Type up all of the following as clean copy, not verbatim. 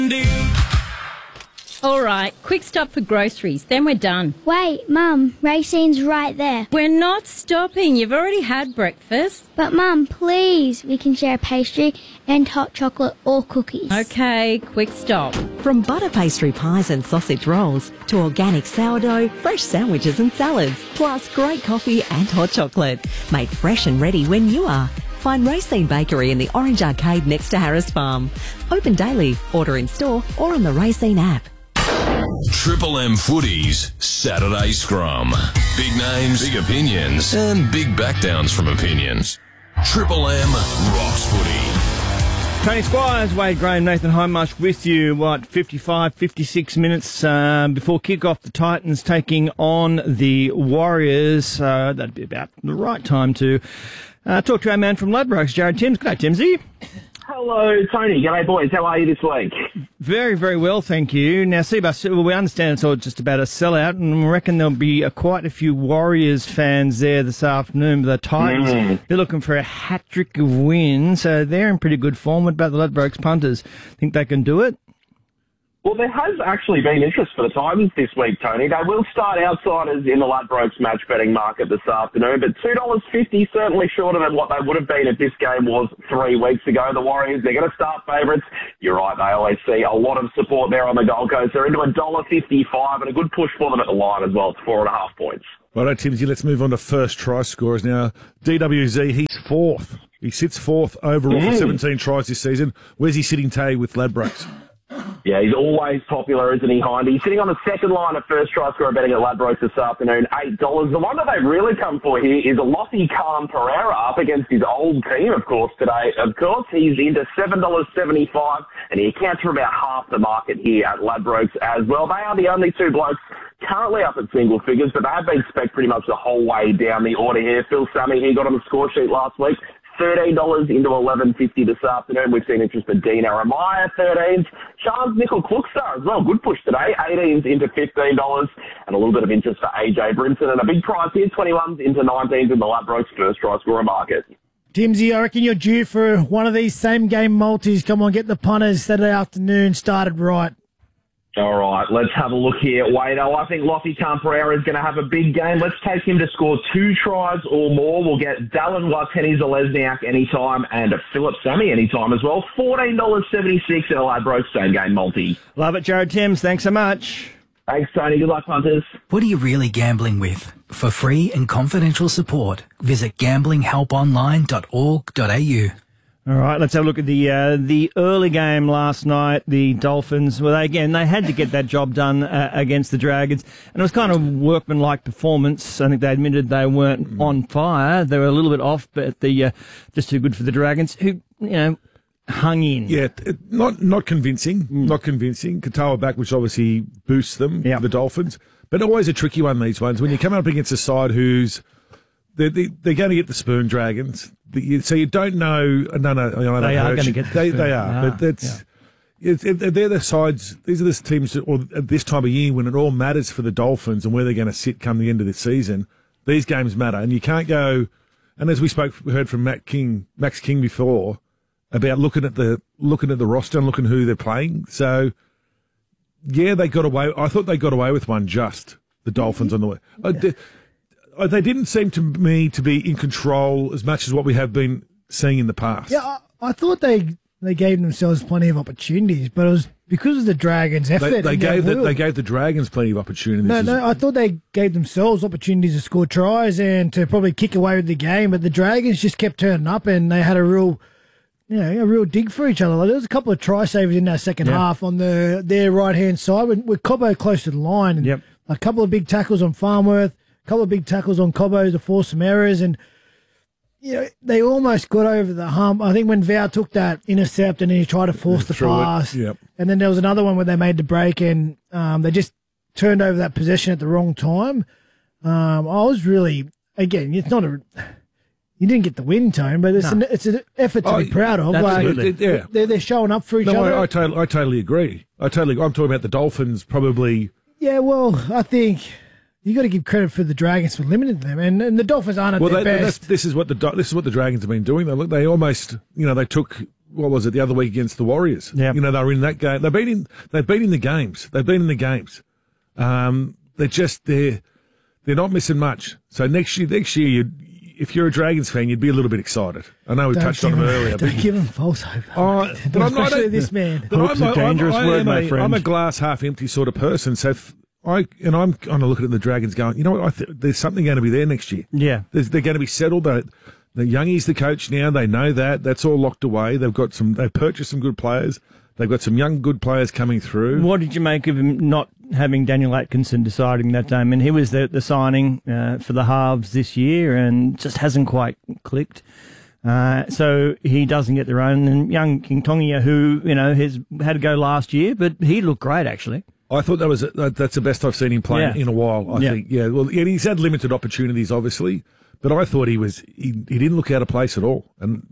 All right, quick stop for groceries, then we're done. Wait, Mum, Racine's right there. We're not stopping. You've already had breakfast. But Mum, please, we can share a pastry and hot chocolate or cookies. Okay, quick stop. From butter pastry pies and sausage rolls to organic sourdough, fresh sandwiches and salads, plus great coffee and hot chocolate. Made fresh and ready when you are. Find Racine Bakery in the Orange Arcade next to Harris Farm. Open daily, order in store or on the Racine app. Triple M Footy's Saturday Scrum. Big names, big opinions, and big backdowns from opinions. Triple M rocks footy. Tony Squires, Wade Graham, Nathan Hindmarsh with you, 55, 56 minutes before kick-off. The Titans taking on the Warriors. That'd be about the right time to talk to our man from Ladbrokes, Jared Timms. G'day, Timsy. Hello, Tony. G'day, boys. How are you this week? Very, very well, thank you. Now, Seabass, we understand it's all just about a sellout, and we reckon there'll be quite a few Warriors fans there this afternoon. But the Titans, they're looking for a hat-trick of wins, so they're in pretty good form. What about the Ladbrokes punters? Think they can do it? Well, there has actually been interest for the Titans this week, Tony. They will start outsiders in the Ladbrokes match betting market this afternoon, but $2.50 certainly shorter than what they would have been if this game was 3 weeks ago. The Warriors, they're going to start favourites. You're right, they always see a lot of support there on the Gold Coast. They're into $1.55 and a good push for them at the line as well. It's 4.5 points. Righto, Timsy, let's move on to first try scorers now. DWZ, he's fourth. He sits fourth overall for 17 tries this season. Where's he sitting, Tay, with Ladbrokes? Yeah, he's always popular, isn't he, Hindy? He's sitting on the second line of first try scorer betting at Ladbrokes this afternoon, $8. The one that they've really come for here is Lofty Khan Pereira up against his old team, of course, today. Of course, he's into $7.75, and he accounts for about half the market here at Ladbrokes as well. They are the only two blokes currently up at single figures, but they have been spec pretty much the whole way down the order here. Phil Sammy, he got on the score sheet last week. $13 into $11.50 this afternoon. We've seen interest for Dean Aramaya, 13s. Charles Nickel Klukstar as well. Good push today. 18s into $15 and a little bit of interest for AJ Brimson. And a big price here, 21s into 19s in the Ladbrokes first try scorer market. Timsy, I reckon you're due for one of these same game multis. Come on, get the punters Saturday afternoon started right. All right, let's have a look here. Wado, I think Lofty Khan Pereira is going to have a big game. Let's take him to score 2 tries or more. We'll get Dallin Wateni-Zalesniak anytime and Philip Sammy anytime as well. $14.76 in a Ladbrokes same game multi. Love it, Jared Timms. Thanks so much. Thanks, Tony. Good luck, punters. What are you really gambling with? For free and confidential support, visit gamblinghelponline.org.au. All right, let's have a look at the early game last night. The Dolphins, well, they had to get that job done against the Dragons, and it was kind of workmanlike performance. I think they admitted they weren't on fire; they were a little bit off, but just too good for the Dragons, who hung in. Yeah, not convincing, not convincing. Katoa back, which obviously boosts them, the Dolphins, but always a tricky one. These ones when you come up against a side who's they're going to get the Spoon Dragons. So you don't know. No, they are going to get. They are. But they're the sides. These are the teams, or at this time of year when it all matters for the Dolphins and where they're going to sit come the end of the season. These games matter, and you can't go. And as we heard from Max King before about looking at the roster and looking who they're playing. So yeah, they got away. I thought they got away with one. Just the Dolphins on the way. They didn't seem to me to be in control as much as what we have been seeing in the past. Yeah, I thought they gave themselves plenty of opportunities, but it was because of the Dragons' effort. They gave the Dragons plenty of opportunities. No, I thought they gave themselves opportunities to score tries and to probably kick away with the game, but the Dragons just kept turning up and they had a real dig for each other. Like, there was a couple of try savers in that second half on their right-hand side with Cobbo close to the line. And a couple of big tackles on Farnworth. A couple of big tackles on Cobbo to force some errors, and they almost got over the hump. I think when Vow took that intercept and then he tried to force the pass, and then there was another one where they made the break and they just turned over that possession at the wrong time. I was really, again, it's not a. You didn't get the win, Tone, but it's an effort to be proud of. Absolutely. They're showing up for each other. I totally agree. I'm talking about the Dolphins probably. Yeah, well, I think. You got to give credit for the Dragons for limiting them, and the Dolphins aren't at their best. This is what the Dragons have been doing. They almost, they took what was it, the other week against the Warriors. Yeah. You know, they were in that game. They've been in the games. They're not missing much. So next year, if you're a Dragons fan, you'd be a little bit excited. I know we touched on them earlier. Don't give him false hope. But I'm not this man. Hope's a dangerous word, my friend. I'm a glass half empty sort of person. So I'm kind of looking at the Dragons going, you know what? There's something going to be there next year. Yeah. They're going to be settled. The Youngie's the coach now. They know that. That's all locked away. They've purchased some good players. They've got some young good players coming through. What did you make of him not having Daniel Atkinson deciding that time? And he was the signing for the halves this year and just hasn't quite clicked. So he doesn't get the run. And young King Tongia, who, has had to go last year, but he looked great, actually. I thought that's the best I've seen him play in a while, I think. Yeah, well, he's had limited opportunities, obviously, but I thought he didn't look out of place at all. And,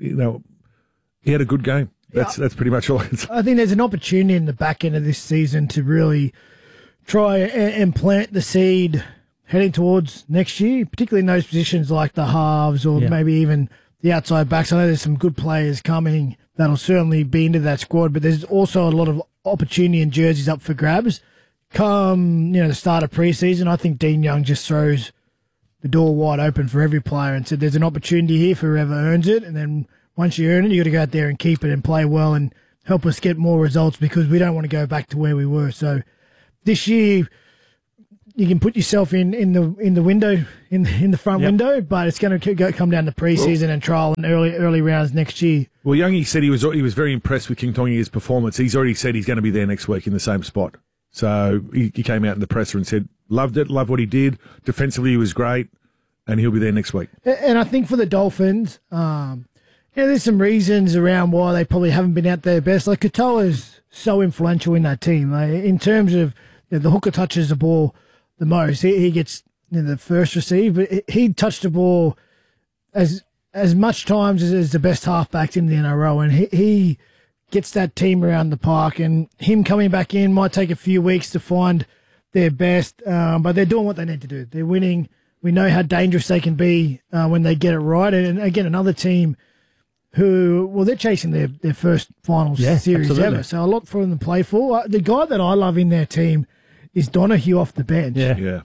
he had a good game. That's pretty much all I can say. I think there's an opportunity in the back end of this season to really try and plant the seed heading towards next year, particularly in those positions like the halves or maybe even the outside backs. I know there's some good players coming that'll certainly be into that squad, but there's also a lot of opportunity and jerseys up for grabs. Come, the start of preseason, I think Dean Young just throws the door wide open for every player and said there's an opportunity here for whoever earns it, and then once you earn it, you got to go out there and keep it and play well and help us get more results because we don't want to go back to where we were. So this year, you can put yourself in the window in the front window, but it's going to come down to preseason and trial and early rounds next year. Well, Youngie said he was very impressed with King Tongia's performance. He's already said he's going to be there next week in the same spot. So he came out in the presser and said loved what he did. Defensively, he was great, and he'll be there next week. And I think for the Dolphins, there's some reasons around why they probably haven't been out their best. Like Katoa's so influential in that team. In terms of the hooker touches the ball the most, he gets the first receive, but he touched the ball as much times as the best halfbacks in the NRL, and he gets that team around the park. And him coming back in might take a few weeks to find their best, but they're doing what they need to do. They're winning. We know how dangerous they can be when they get it right. And again, another team they're chasing their first finals series absolutely. ever. So a lot for them to play for. The guy that I love in their team is Donahue off the bench. Yeah.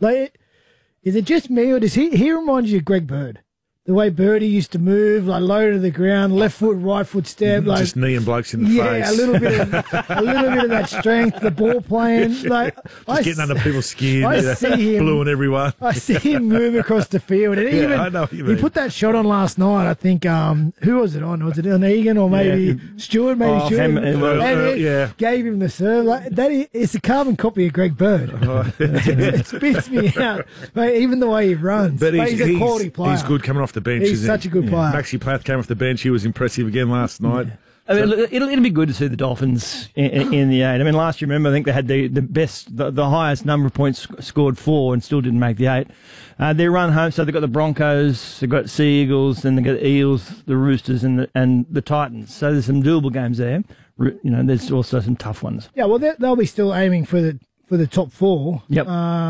Is it just me or does he remind you of Greg Bird? The way Birdie used to move, low to the ground, left foot, right foot step, just kneeing blokes in the face. Yeah, a little bit of that strength, the ball playing, getting under people's skin. I see him blueing everyone. I see him move across the field, and I know what you mean. He put that shot on last night. I think who was it on? Was it on Egan or maybe Stewart? Maybe Stewart. Gave him the serve. It's a carbon copy of Greg Bird. It spits me out. Even the way he runs, but he's a quality player. He's good coming off the bench. He's such a good player. Maxi Plath came off the bench. He was impressive again last night. I mean, it'll be good to see the Dolphins in the 8. I mean, last year, remember, I think they had the highest number of points scored 4 and still didn't make the 8. They run home, so they've got the Broncos, they've got Sea Eagles, then they've got the Eels, the Roosters, and the Titans. So there's some doable games there. There's also some tough ones. Yeah, well, they'll be still aiming for the top 4. Yep.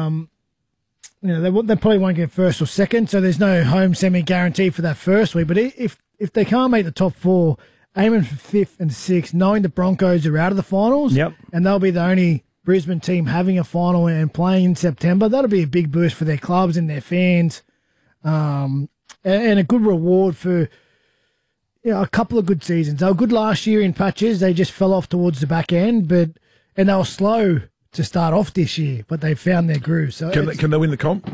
They probably won't get first or second, so there's no home semi guarantee for that first week. But if they can't make the top 4, aiming for 5th and 6th, knowing the Broncos are out of the finals, and they'll be the only Brisbane team having a final and playing in September, that'll be a big boost for their clubs and their fans, and a good reward for a couple of good seasons. They were good last year in patches. They just fell off towards the back end, and they were slow to start off this year, but they found their groove. So can they win the comp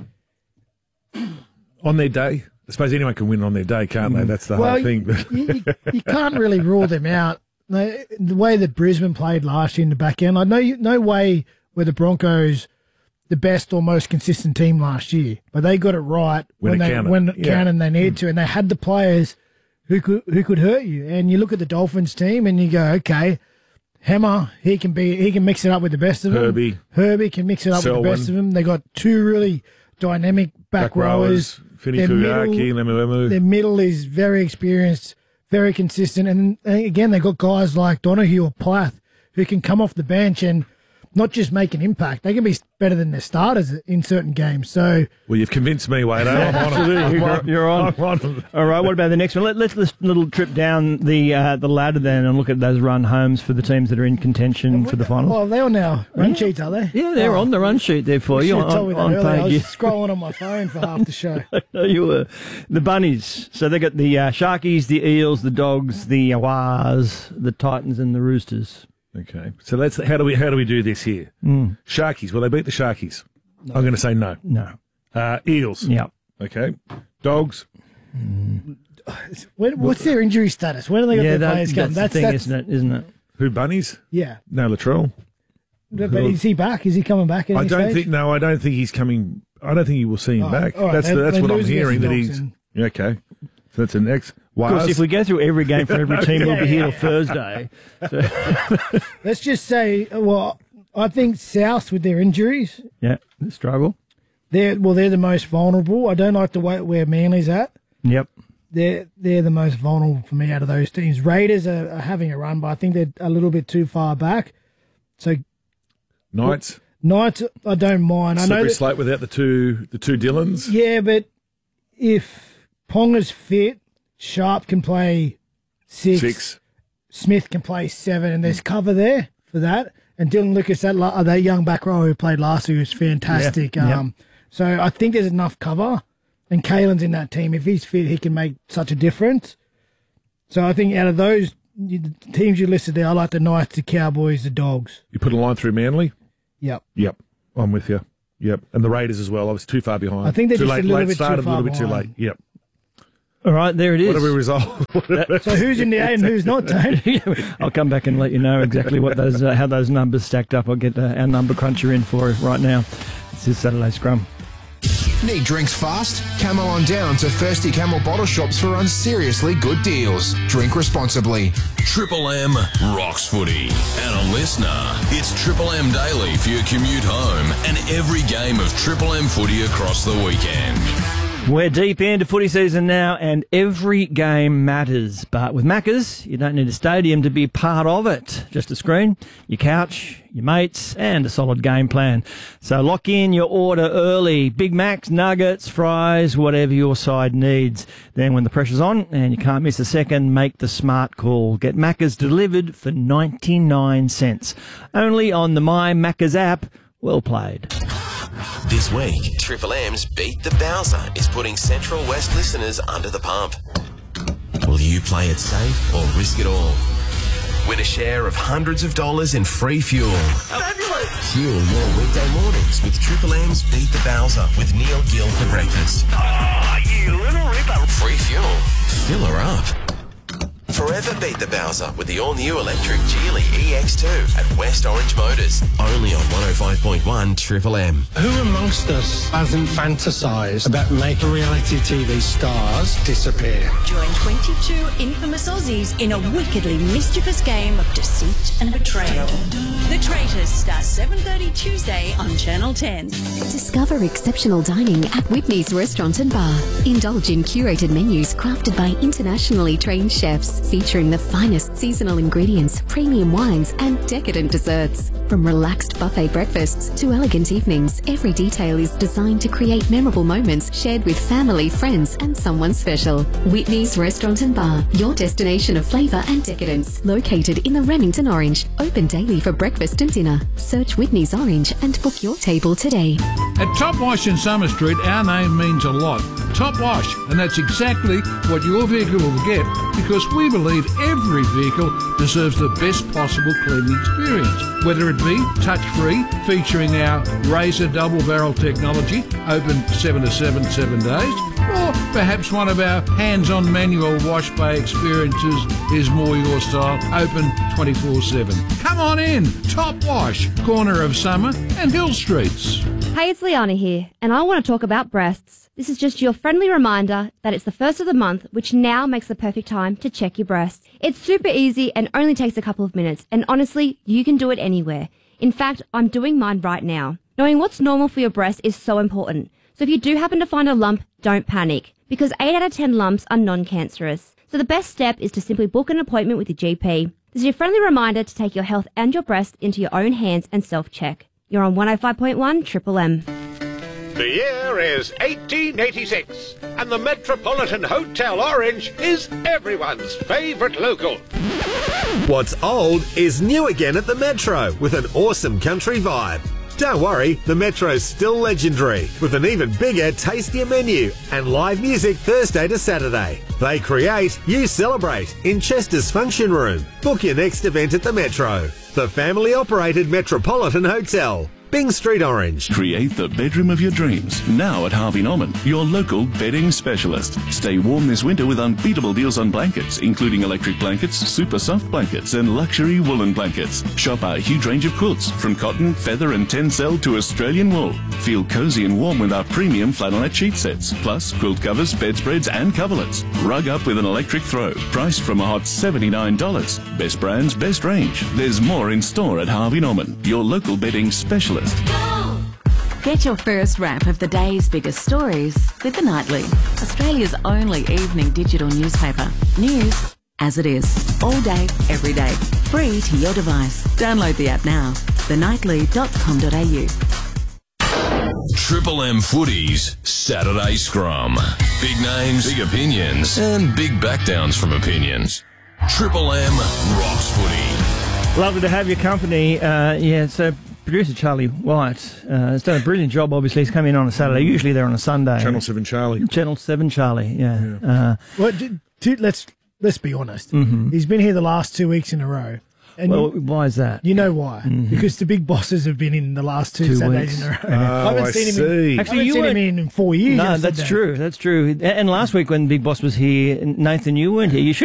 on their day? I suppose anyone can win on their day, can't they? That's the whole thing. You can't really rule them out. The way that Brisbane played last year in the back end, no way were the Broncos the best or most consistent team last year, but they got it right when it counted and they needed to, and they had the players who could hurt you. And you look at the Dolphins team and you go, okay, Hammer, he can mix it up with the best of them. Herbie can mix it up with the best of them. They got 2 really dynamic back rowers. Fini Fuyaki, Lemuemu. Their middle is very experienced, very consistent. And again, they got guys like Donahue or Plath who can come off the bench and not just make an impact. They can be better than their starters in certain games. So, Well, you've convinced me, Wade. I'm on it. You're on. I'm on. All right, what about the next one? Let's little trip down the ladder then and look at those run homes for the teams that are in contention for the finals. well, they're on our run sheets, are they? Yeah, they're on the run sheet there for you Should have told me that on earlier. I was page. scrolling on my phone for half the show. No, you were. The Bunnies. So they got the Sharkies, the Eels, the Dogs, the Wars, the Titans, and the Roosters. Okay, so how do we do this here? Sharkies. Will they beat the Sharkies? No. I'm going to say no. No. Eels. Yeah. Okay. Dogs. What's their injury status? When do they got their players come? That's the thing, isn't it? Who, Bunnies? Yeah. No, Latrell. But is he back? Is he coming back at any stage? I don't think he's coming. I don't think you will see him back. all right, That's they what I'm lose hearing. against That the he's Dogs yeah, okay. So that's the next. Of course, if we go through every game for every team, we'll be here till Thursday. So. Let's just say, I think South with their injuries, Yeah, the struggle. they're the most vulnerable. I don't like the way where Manly's at. Yep. They're the most vulnerable for me out of those teams. Raiders are having a run, but I think they're a little bit too far back. So Knights. Knights, I don't mind. I know Slippery that, slate without the two Dylans. yeah, but if Ponga's fit, Sharp can play 6. Smith can play 7, and there's cover there for that. And Dylan Lucas, that young back row who played last year, was fantastic. Yeah. So I think there's enough cover. And Kalen's in that team. If he's fit, he can make such a difference. So I think out of those teams you listed there, I like the Knights, the Cowboys, the Dogs. You put a line through Manly. Yep. Yep, I'm with you. Yep, and the Raiders as well. I was too far behind. I think they're too just late. a little Late bit started, too far a little bit too behind. late. Yep. All right, there it is. What do we resolve? So who's in the A and who's not, Tone? I'll come back and let you know exactly what those how those numbers stacked up. I'll get our number cruncher in for it right now. This is Saturday Scrum. Need drinks fast? Come on down to Thirsty Camel Bottle Shops for unseriously good deals. Drink responsibly. Triple M rocks footy. And a listener, it's Triple M Daily for your commute home and every game of Triple M footy across the weekend. We're deep into footy season now, and every game matters. But with Maccas, you don't need a stadium to be part of it. Just a screen, your couch, your mates, and a solid game plan. So lock in your order early. Big Macs, nuggets, fries, whatever your side needs. Then when the pressure's on and you can't miss a second, make the smart call. Get Maccas delivered for 99 cents. Only on the My Maccas app. Well played. This week, Triple M's Beat the Bowser is putting Central West listeners under the pump. Will you play it safe or risk it all? Win a share of hundreds of dollars in free fuel. Fuel your weekday mornings with Triple M's Beat the Bowser with Neil Gill for breakfast. Oh, you little ripper. Free fuel. Fill her up. Forever beat the Bowser with the all-new electric Geely EX2 at West Orange Motors. Only on 105.1 Triple M. Who amongst us hasn't fantasised about making reality TV stars disappear? Join 22 infamous Aussies in a wickedly mischievous game of deceit and betrayal. The Traitors start 7:30 Tuesday on Channel 10. Discover exceptional dining at Whitney's Restaurant and Bar. Indulge in curated menus crafted by internationally trained chefs, featuring the finest seasonal ingredients, premium wines, and decadent desserts. From relaxed buffet breakfasts to elegant evenings, every detail is designed to create memorable moments shared with family, friends, and someone special. Whitney's Restaurant and Bar, your destination of flavour and decadence. Located in the Remington Orange. Open daily for breakfast and dinner. Search Whitney's Orange and book your table today. At Top Wash in Summer Street, our name means a lot. Top Wash, and that's exactly what your vehicle will get, because we believe every vehicle deserves the best possible cleaning experience. Whether it be touch-free, featuring our Razor double barrel technology, open 7 to 7 days, or perhaps one of our hands-on manual wash bay experiences is more your style, open 24/7. Come on in, Top Wash, corner of Summer and Hill Streets. Hey, it's Liana here, and I want to talk about breasts. This is just your friendly reminder that it's the first of the month, which now makes the perfect time to check your breasts. It's super easy and only takes a couple of minutes, and honestly, you can do it anywhere. In fact, I'm doing mine right now. Knowing what's normal for your breast is so important. So if you do happen to find a lump, don't panic, because 8 out of 10 lumps are non-cancerous. So the best step is to simply book an appointment with your GP. This is your friendly reminder to take your health and your breast into your own hands and self-check. You're on 105.1 Triple M. The year is 1886, and the Metropolitan Hotel Orange is everyone's favourite local. What's old is new again at the Metro with an awesome country vibe. Don't worry, the Metro's still legendary with an even bigger, tastier menu and live music Thursday to Saturday. They create, you celebrate in Chester's Function Room. Book your next event at the Metro, the family-operated Metropolitan Hotel. Bing Street Orange. Create the bedroom of your dreams now at Harvey Norman, your local bedding specialist. Stay warm this winter with unbeatable deals on blankets, including electric blankets, super soft blankets, and luxury woolen blankets. Shop our huge range of quilts from cotton, feather, and tencel to Australian wool. Feel cozy and warm with our premium flannelette sheet sets, plus quilt covers, bedspreads, and coverlets. Rug up with an electric throw, priced from a hot $79. Best brands, best range. There's more in store at Harvey Norman, your local bedding specialist. Get your first wrap of the day's biggest stories with The Nightly, Australia's only evening digital newspaper. News as it is, all day, every day, free to your device. Download the app now, thenightly.com.au. Triple M Footy's Saturday Scrum. Big names, big opinions, and big backdowns from opinions. Triple M rocks footy. Lovely to have your company. So producer Charlie White has done a brilliant job. Obviously, he's come in on a Saturday. Usually they're on a Sunday. Channel 7 Charlie. Channel 7 Charlie, yeah. Well, let's be honest. Mhm. He's been here the last 2 weeks in a row. And why is that? You know why? Mhm. Because the big bosses have been in the last 2 Saturdays weeks. in a row. Oh, I haven't seen him in 4 years. No, that's true. That's true. And last week when Big Boss was here, Nathan, you weren't here. You should